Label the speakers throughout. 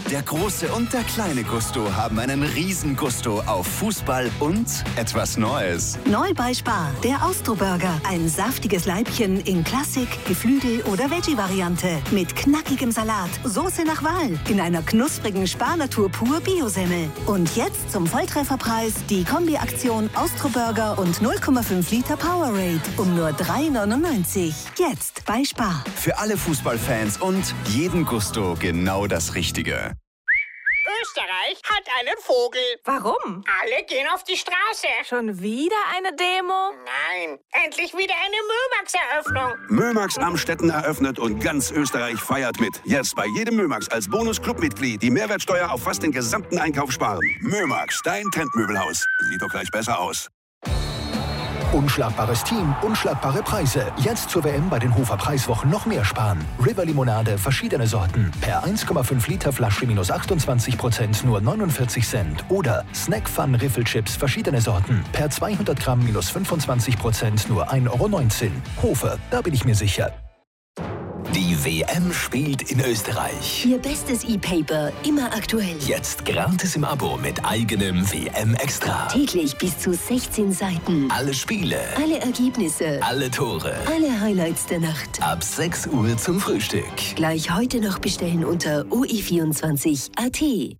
Speaker 1: Der große und der kleine Gusto haben einen Riesengusto auf Fußball und etwas Neues.
Speaker 2: Neu bei Spar, der Austro-Burger. Ein saftiges Leibchen in Klassik, Geflügel oder Veggie-Variante. Mit knackigem Salat, Soße nach Wahl. In einer knusprigen Spar-Natur pur Bio-Semmel. Und jetzt zum Volltrefferpreis die Kombi-Aktion Austro-Burger und 0,5 Liter Powerade. Um nur 3,99. Jetzt bei Spar.
Speaker 1: Für alle Fußballfans und jeden Gusto genau das Richtige.
Speaker 3: Österreich hat einen Vogel.
Speaker 4: Warum?
Speaker 3: Alle gehen auf die Straße.
Speaker 4: Schon wieder eine Demo?
Speaker 3: Nein, endlich wieder eine Mömax-Eröffnung.
Speaker 5: Mömax Amstetten eröffnet und ganz Österreich feiert mit. Jetzt bei jedem Mömax als Bonus-Clubmitglied die Mehrwertsteuer auf fast den gesamten Einkauf sparen. Mömax, dein Trendmöbelhaus. Sieht doch gleich besser aus.
Speaker 6: Unschlagbares Team, unschlagbare Preise. Jetzt zur WM bei den Hofer Preiswochen noch mehr sparen. River Limonade, verschiedene Sorten. Per 1,5 Liter Flasche minus 28%, nur 49 Cent. Oder Snack Fun Riffelchips, verschiedene Sorten. Per 200 Gramm minus 25%, nur 1,19 Euro. Hofer, da bin ich mir sicher.
Speaker 7: Die WM spielt in Österreich.
Speaker 8: Ihr bestes E-Paper, immer aktuell.
Speaker 7: Jetzt gratis im Abo mit eigenem WM-Extra.
Speaker 8: Täglich bis zu 16 Seiten.
Speaker 7: Alle Spiele.
Speaker 8: Alle Ergebnisse.
Speaker 7: Alle Tore.
Speaker 8: Alle Highlights der Nacht.
Speaker 7: Ab 6 Uhr zum Frühstück.
Speaker 8: Gleich heute noch bestellen unter OE24.at.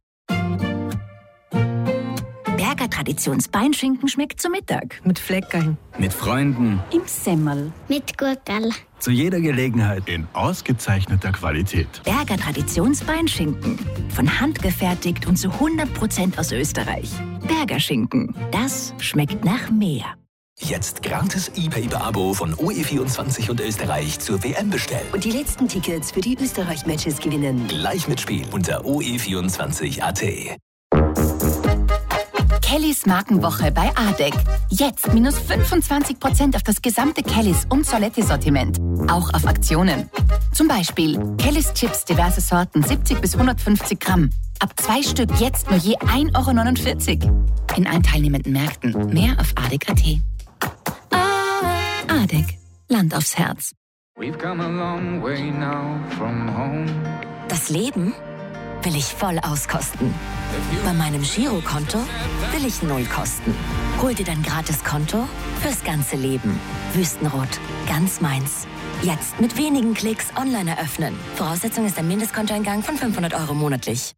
Speaker 9: Berger Traditionsbeinschinken schmeckt zu Mittag.
Speaker 10: Mit Fleckerln.
Speaker 11: Mit Freunden.
Speaker 9: Im Semmel.
Speaker 12: Mit Gurkel.
Speaker 11: Zu jeder Gelegenheit.
Speaker 13: In ausgezeichneter Qualität.
Speaker 9: Berger Traditionsbeinschinken. Von Hand gefertigt und zu 100% aus Österreich. Berger Schinken. Das schmeckt nach mehr.
Speaker 7: Jetzt gratis E-Paper-Abo von OE24 und Österreich zur WM bestellen.
Speaker 8: Und die letzten Tickets für die Österreich-Matches gewinnen.
Speaker 7: Gleich mitspielen unter OE24.at.
Speaker 9: Kellys Markenwoche bei ADEC. Jetzt minus 25% auf das gesamte Kellys und Solette-Sortiment. Auch auf Aktionen. Zum Beispiel Kellys Chips, diverse Sorten, 70 bis 150 Gramm. Ab 2 Stück jetzt nur je 1,49 Euro. In allen teilnehmenden Märkten. Mehr auf ADEC.at. ADEC. Land aufs Herz.
Speaker 14: Das Leben will ich voll auskosten. Bei meinem Girokonto will ich 0 kosten. Hol dir dein Gratiskonto fürs ganze Leben. Wüstenrot, ganz meins. Jetzt mit wenigen Klicks online eröffnen. Voraussetzung ist ein Mindestkontoeingang von 500 Euro monatlich.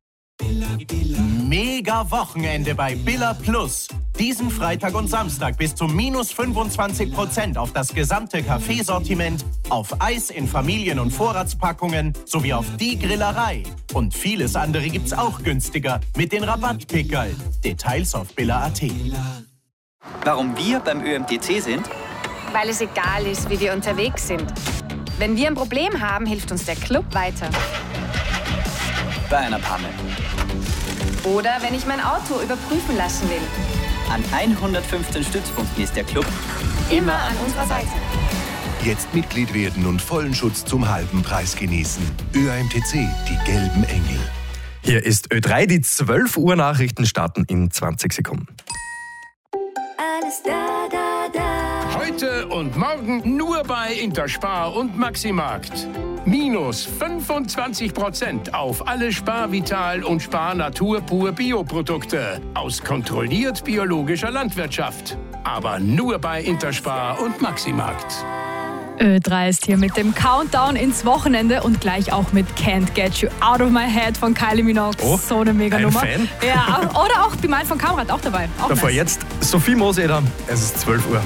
Speaker 15: Mega Wochenende bei Billa Plus. Diesen Freitag und Samstag bis zu minus 25% auf das gesamte Kaffeesortiment, auf Eis in Familien- und Vorratspackungen sowie auf die Grillerei. Und vieles andere gibt's auch günstiger mit den Rabattpickerl. Details auf billa.at.
Speaker 16: Warum wir beim ÖMTC sind?
Speaker 17: Weil es egal ist, wie wir unterwegs sind. Wenn wir ein Problem haben, hilft uns der Club weiter.
Speaker 16: Bei einer Panne.
Speaker 17: Oder wenn ich mein Auto überprüfen lassen will.
Speaker 16: An 115 Stützpunkten ist der Club
Speaker 17: immer an unserer Seite.
Speaker 18: Jetzt Mitglied werden und vollen Schutz zum halben Preis genießen. ÖAMTC, die gelben Engel.
Speaker 19: Hier ist Ö3, die 12 Uhr Nachrichten starten in 20 Sekunden.
Speaker 20: Alles da, da, da. Heute und morgen nur bei Interspar und Maximarkt. Minus 25% auf alle Spar Vital und Spar Natur pur Bioprodukte aus kontrolliert biologischer Landwirtschaft. Aber nur bei Interspar und Maximarkt.
Speaker 21: Ö3 ist hier mit dem Countdown ins Wochenende und gleich auch mit Can't Get You Out of My Head von Kylie Minogue.
Speaker 19: Oh,
Speaker 21: so eine mega Nummer.
Speaker 19: Fan?
Speaker 21: Ja, oder auch Be Mine von Kamrat, auch dabei. Auch
Speaker 19: Davor
Speaker 21: nice.
Speaker 19: Jetzt Sophie Moseder. Es ist 12 Uhr.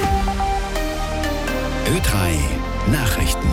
Speaker 18: Ö3 Nachrichten.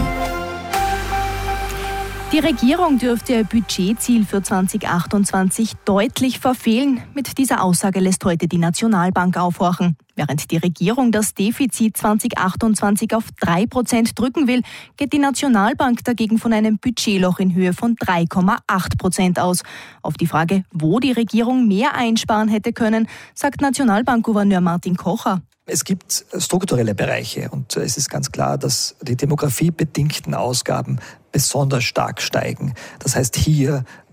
Speaker 22: Die Regierung dürfte ihr Budgetziel für 2028 deutlich verfehlen. Mit dieser Aussage lässt heute die Nationalbank aufhorchen. Während die Regierung das Defizit 2028 auf 3% drücken will, geht die Nationalbank dagegen von einem Budgetloch in Höhe von 3,8% aus. Auf die Frage, wo die Regierung mehr einsparen hätte können, sagt Nationalbankgouverneur Martin Kocher.
Speaker 23: Es gibt strukturelle Bereiche und es ist ganz klar, dass die demografiebedingten Ausgaben besonders stark steigen. Das heißt, hier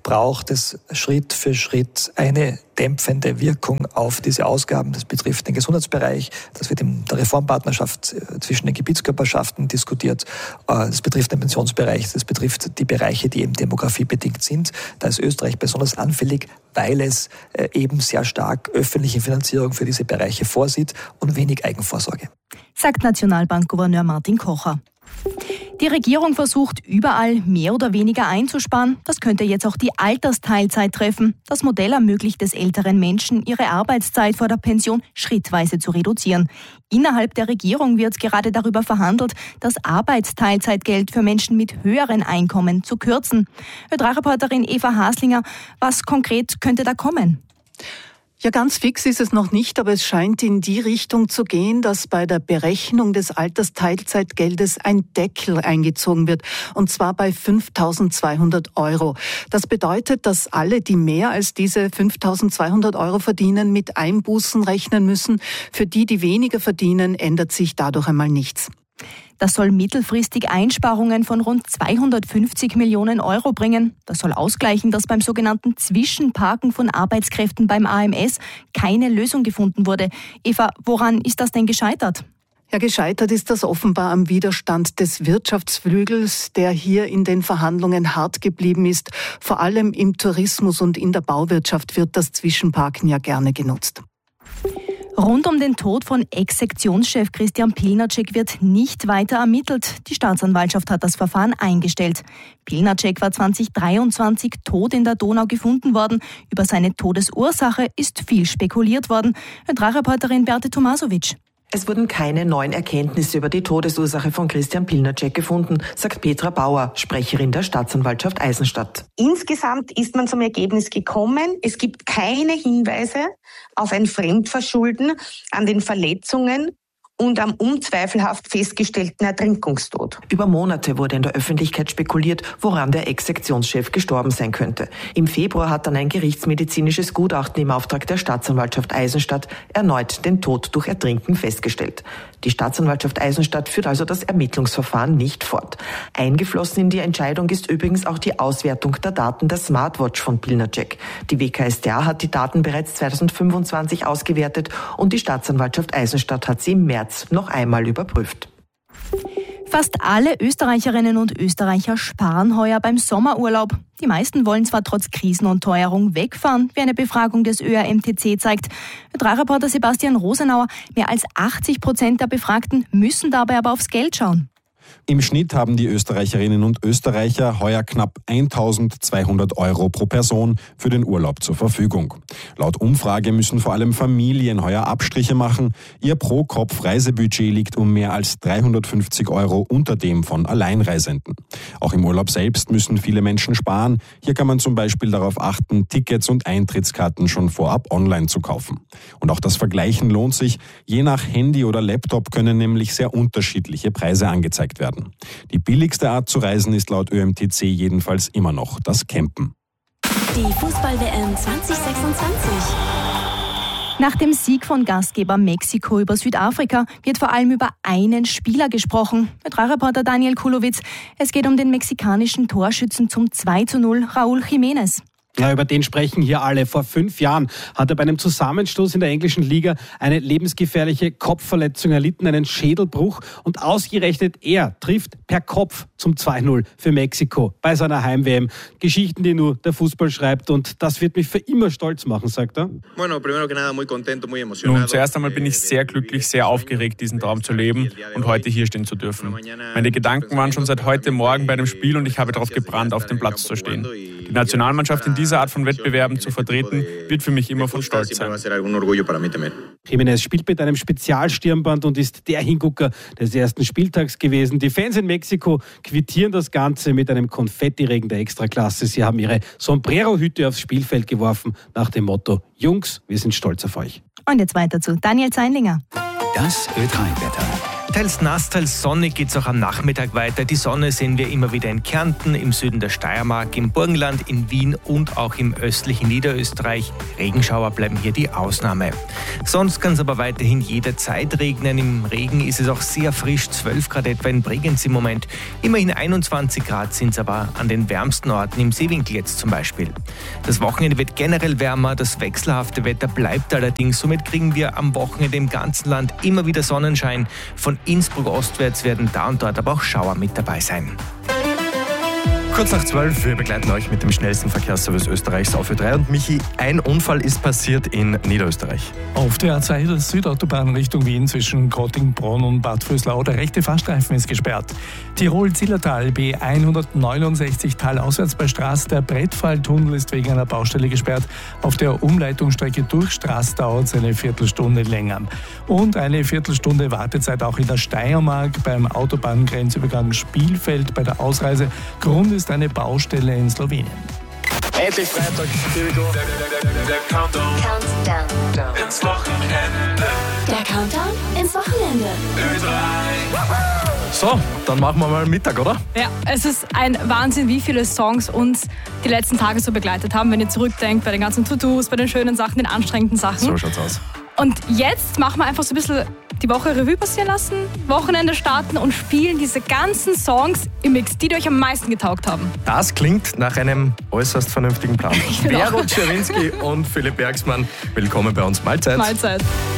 Speaker 23: braucht es Schritt für Schritt eine dämpfende Wirkung auf diese Ausgaben. Das betrifft den Gesundheitsbereich, das wird in der Reformpartnerschaft zwischen den Gebietskörperschaften diskutiert, das betrifft den Pensionsbereich, das betrifft die Bereiche, die eben demografiebedingt sind. Da ist Österreich besonders anfällig, weil es eben sehr stark öffentliche Finanzierung für diese Bereiche vorsieht und wenig Eigenvorsorge.
Speaker 22: Sagt Nationalbankgouverneur Martin Kocher. Die Regierung versucht überall mehr oder weniger einzusparen. Das könnte jetzt auch die Altersteilzeit treffen. Das Modell ermöglicht es älteren Menschen, ihre Arbeitszeit vor der Pension schrittweise zu reduzieren. Innerhalb der Regierung wird gerade darüber verhandelt, das Arbeitsteilzeitgeld für Menschen mit höheren Einkommen zu kürzen. Ö3-Reporterin Eva Haslinger, was konkret könnte da kommen?
Speaker 2: Ja, ganz fix ist es noch nicht, aber es scheint in die Richtung zu gehen, dass bei der Berechnung des Altersteilzeitgeldes ein Deckel eingezogen wird, und zwar bei 5.200 €. Das bedeutet, dass alle, die mehr als diese 5.200 € verdienen, mit Einbußen rechnen müssen. Für die, die weniger verdienen, ändert sich dadurch einmal nichts.
Speaker 22: Das soll mittelfristig Einsparungen von rund 250 Millionen € bringen. Das soll ausgleichen, dass beim sogenannten Zwischenparken von Arbeitskräften beim AMS keine Lösung gefunden wurde. Eva, woran ist das denn gescheitert?
Speaker 2: Ja, gescheitert ist das offenbar am Widerstand des Wirtschaftsflügels, der hier in den Verhandlungen hart geblieben ist. Vor allem im Tourismus und in der Bauwirtschaft wird das Zwischenparken ja gerne genutzt.
Speaker 22: Rund um den Tod von Ex-Sektionschef Christian Pilnacek wird nicht weiter ermittelt. Die Staatsanwaltschaft hat das Verfahren eingestellt. Pilnacek war 2023 tot in der Donau gefunden worden. Über seine Todesursache ist viel spekuliert worden. Ö3-Reporterin Beate Tomasovic.
Speaker 10: Es wurden keine neuen Erkenntnisse über die Todesursache von Christian Pilnacek gefunden, sagt Petra Bauer, Sprecherin der Staatsanwaltschaft Eisenstadt.
Speaker 12: Insgesamt ist man zum Ergebnis gekommen, es gibt keine Hinweise auf ein Fremdverschulden an den Verletzungen und am unzweifelhaft festgestellten Ertrinkungstod.
Speaker 10: Über Monate wurde in der Öffentlichkeit spekuliert, woran der Ex-Sektionschef gestorben sein könnte. Im Februar hat dann ein gerichtsmedizinisches Gutachten im Auftrag der Staatsanwaltschaft Eisenstadt erneut den Tod durch Ertrinken festgestellt. Die Staatsanwaltschaft Eisenstadt führt also das Ermittlungsverfahren nicht fort. Eingeflossen in die Entscheidung ist übrigens auch die Auswertung der Daten der Smartwatch von Pilnacek. Die WKStA hat die Daten bereits 2025 ausgewertet und die Staatsanwaltschaft Eisenstadt hat sie im März noch einmal überprüft.
Speaker 22: Fast alle Österreicherinnen und Österreicher sparen heuer beim Sommerurlaub. Die meisten wollen zwar trotz Krisen und Teuerung wegfahren, wie eine Befragung des ÖRMTC zeigt. Ö3-Reporter Sebastian Rosenauer, mehr als 80% der Befragten müssen dabei aber aufs Geld schauen.
Speaker 24: Im Schnitt haben die Österreicherinnen und Österreicher heuer knapp 1.200 € pro Person für den Urlaub zur Verfügung. Laut Umfrage müssen vor allem Familien heuer Abstriche machen. Ihr Pro-Kopf-Reisebudget liegt um mehr als 350 € unter dem von Alleinreisenden. Auch im Urlaub selbst müssen viele Menschen sparen. Hier kann man zum Beispiel darauf achten, Tickets und Eintrittskarten schon vorab online zu kaufen. Und auch das Vergleichen lohnt sich. Je nach Handy oder Laptop können nämlich sehr unterschiedliche Preise angezeigt werden. Die billigste Art zu reisen ist laut ÖMTC jedenfalls immer noch das Campen.
Speaker 8: Die Fußball-WM 2026.
Speaker 22: Nach dem Sieg von Gastgeber Mexiko über Südafrika wird vor allem über einen Spieler gesprochen. Ö3-Reporter Daniel Kulowitz. Es geht um den mexikanischen Torschützen zum 2:0, Raúl Jiménez.
Speaker 25: Ja, über den sprechen hier alle. Vor 5 Jahren hat er bei einem Zusammenstoß in der englischen Liga eine lebensgefährliche Kopfverletzung erlitten, einen Schädelbruch. Und ausgerechnet er trifft per Kopf zum 2:0 für Mexiko bei seiner Heim-WM. Geschichten, die nur der Fußball schreibt, und das wird mich für immer stolz machen, sagt er.
Speaker 26: Nun, zuerst einmal bin ich sehr glücklich, sehr aufgeregt, diesen Traum zu leben und heute hier stehen zu dürfen. Meine Gedanken waren schon seit heute Morgen bei dem Spiel und ich habe darauf gebrannt, auf dem Platz zu stehen. Die Nationalmannschaft in diese Art von Wettbewerben zu vertreten, wird für mich immer von Stolz sein.
Speaker 25: Jiménez spielt mit einem Spezialstirnband und ist der Hingucker des ersten Spieltags gewesen. Die Fans in Mexiko quittieren das Ganze mit einem Konfettiregen der Extraklasse. Sie haben ihre Sombrero-Hüte aufs Spielfeld geworfen nach dem Motto: Jungs, wir sind stolz auf euch.
Speaker 22: Und jetzt weiter zu Daniel Zeinlinger.
Speaker 1: Das Ö3-Wetter.
Speaker 3: Teils nass, teils sonnig geht es auch am Nachmittag weiter. Die Sonne sehen wir immer wieder in Kärnten, im Süden der Steiermark, im Burgenland, in Wien und auch im östlichen Niederösterreich. Regenschauer bleiben hier die Ausnahme. Sonst kann es aber weiterhin jederzeit regnen. Im Regen ist es auch sehr frisch, 12 Grad etwa in Bregenz im Moment. Immerhin 21 Grad sind es aber an den wärmsten Orten, im Seewinkel jetzt zum Beispiel. Das Wochenende wird generell wärmer, das wechselhafte Wetter bleibt allerdings. Somit kriegen wir am Wochenende im ganzen Land immer wieder Sonnenschein. Von Innsbruck ostwärts werden da und dort aber auch Schauer mit dabei sein.
Speaker 19: Kurz nach 12, wir begleiten euch mit dem schnellsten Verkehrsservice Österreichs auf Ö3. Und Michi, ein Unfall ist passiert in Niederösterreich.
Speaker 4: Auf der A2 der Südautobahn Richtung Wien zwischen Kotting-Bronn und Bad Vöslau, der rechte Fahrstreifen ist gesperrt. Tirol-Zillertal, B169 talauswärts bei Straß, der Brettfalltunnel ist wegen einer Baustelle gesperrt. Auf der Umleitungsstrecke durch Straß dauert es eine Viertelstunde länger. Und eine Viertelstunde Wartezeit auch in der Steiermark beim Autobahngrenzübergang Spielfeld bei der Ausreise. Grund ist eine Baustelle in Slowenien.
Speaker 5: Endlich Freitag, here we go. Der Countdown ins Wochenende.
Speaker 14: Der Countdown ins Wochenende.
Speaker 19: So, dann machen wir mal Mittag, oder?
Speaker 21: Ja, es ist ein Wahnsinn, wie viele Songs uns die letzten Tage so begleitet haben, wenn ihr zurückdenkt, bei den ganzen To-Dos, bei den schönen Sachen, den anstrengenden Sachen.
Speaker 19: So schaut's aus.
Speaker 21: Und jetzt machen wir einfach so ein bisschen die Woche Revue passieren lassen, Wochenende starten und spielen diese ganzen Songs im Mix, die euch am meisten getaugt haben.
Speaker 19: Das klingt nach einem äußerst vernünftigen Plan. Vero Czerwinski und Philipp Bergsmann, willkommen bei uns. Mahlzeit.
Speaker 21: Mahlzeit.